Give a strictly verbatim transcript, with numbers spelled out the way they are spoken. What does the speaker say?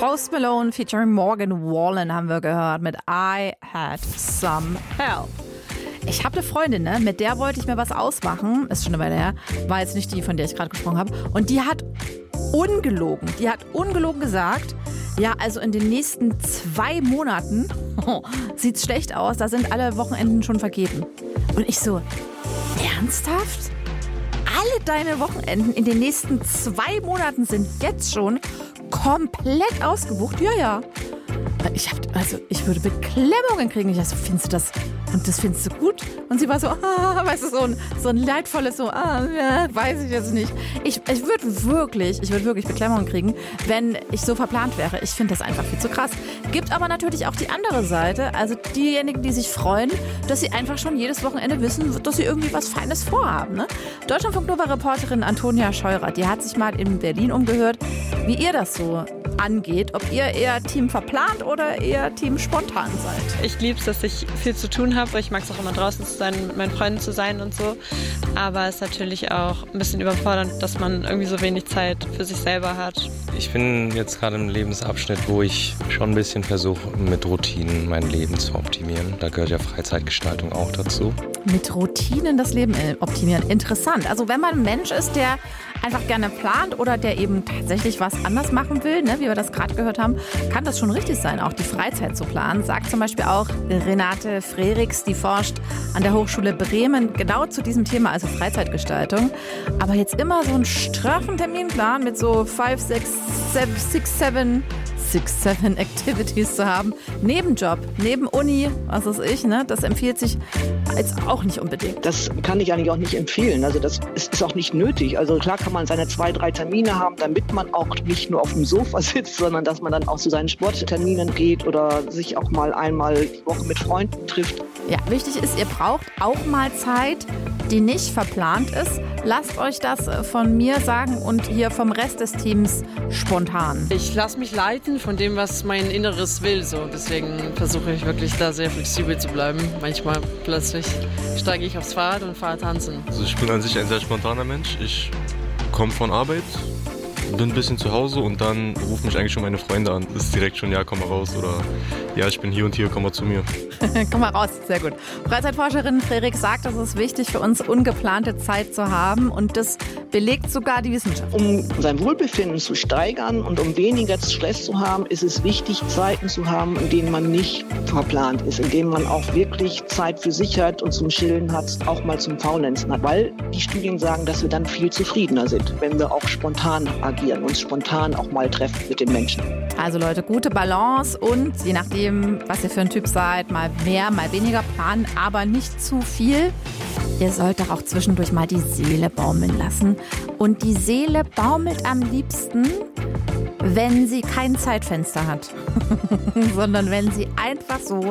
Post Malone featuring Morgan Wallen haben wir gehört mit I Had Some Help. Ich habe eine Freundin, ne? Mit der wollte ich mir was ausmachen. Ist schon eine Weile her. War jetzt nicht die, von der ich gerade gesprochen habe. Und die hat ungelogen, die hat ungelogen gesagt, ja, also in den nächsten zwei Monaten oh, sieht's schlecht aus. Da sind alle Wochenenden schon vergeben. Und ich so, ernsthaft? Alle deine Wochenenden in den nächsten zwei Monaten sind jetzt schon komplett ausgebucht? Ja, ja. Ich, hab, also, ich würde Beklemmungen kriegen. Ich dachte so, findest du das? Und das findest du gut? Und sie war so, ah, weißt du, so ein, so ein leidvolles, so, ah, ja, weiß ich jetzt nicht. Ich, ich würde wirklich, ich würde wirklich Beklemmungen kriegen, wenn ich so verplant wäre. Ich finde das einfach viel zu krass. Gibt aber natürlich auch die andere Seite, also diejenigen, die sich freuen, dass sie einfach schon jedes Wochenende wissen, dass sie irgendwie was Feines vorhaben. Ne? Deutschlandfunk-Nova-Reporterin Antonia Scheurer, die hat sich mal in Berlin umgehört, wie ihr das so angeht, ob ihr eher Team verplant oder eher Team spontan seid. Ich liebe es, dass ich viel zu tun habe. Ich mag es auch immer draußen zu sein, mit meinen Freunden zu sein und so. Aber es ist natürlich auch ein bisschen überfordernd, dass man irgendwie so wenig Zeit für sich selber hat. Ich bin jetzt gerade im Lebensabschnitt, wo ich schon ein bisschen versuche, mit Routinen mein Leben zu optimieren. Da gehört ja Freizeitgestaltung auch dazu. Mit Routinen das Leben optimieren. Interessant. Also wenn man ein Mensch ist, der einfach gerne plant oder der eben tatsächlich was anders machen will, ne, wie wir das gerade gehört haben, kann das schon richtig sein, auch die Freizeit zu planen. Sagt zum Beispiel auch Renate Frerichs, die forscht an der Hochschule Bremen genau zu diesem Thema, also Freizeitgestaltung. Aber jetzt immer so einen straffen Terminplan mit so five, six, seven, six, seven Six, seven Activities zu haben. Nebenjob, neben Uni, was weiß ich, ne? Das empfiehlt sich jetzt auch nicht unbedingt. Das kann ich eigentlich auch nicht empfehlen. Also das ist, ist auch nicht nötig. Also klar kann man seine zwei, drei Termine haben, damit man auch nicht nur auf dem Sofa sitzt, sondern dass man dann auch zu seinen Sportterminen geht oder sich auch mal einmal die Woche mit Freunden trifft. Ja, wichtig ist, ihr braucht auch mal Zeit, die nicht verplant ist. Lasst euch das von mir sagen und hier vom Rest des Teams spontan. Ich lasse mich leiten von dem, was mein Inneres will. So. Deswegen versuche ich wirklich da sehr flexibel zu bleiben. Manchmal plötzlich steige ich aufs Fahrrad und fahre tanzen. Also ich bin an sich ein sehr spontaner Mensch. Ich komme von Arbeit, bin ein bisschen zu Hause und dann rufen mich eigentlich schon meine Freunde an. Das ist direkt schon, ja, komm mal raus oder ja, ich bin hier und hier, komm mal zu mir. Komm mal raus, sehr gut. Freizeitforscherin Frerichs sagt, es ist wichtig für uns, ungeplante Zeit zu haben und das belegt sogar die Wissenschaft. Um sein Wohlbefinden zu steigern und um weniger Stress zu haben, ist es wichtig, Zeiten zu haben, in denen man nicht verplant ist, in denen man auch wirklich Zeit für sich hat und zum Chillen hat, auch mal zum Faulenzen hat, weil die Studien sagen, dass wir dann viel zufriedener sind, wenn wir auch spontan agieren, uns spontan auch mal treffen mit den Menschen. Also Leute, gute Balance und je nachdem, was ihr für ein Typ seid, mal mehr, mal weniger planen, aber nicht zu viel. Ihr sollt doch auch zwischendurch mal die Seele baumeln lassen. Und die Seele baumelt am liebsten, wenn sie kein Zeitfenster hat, sondern wenn sie einfach so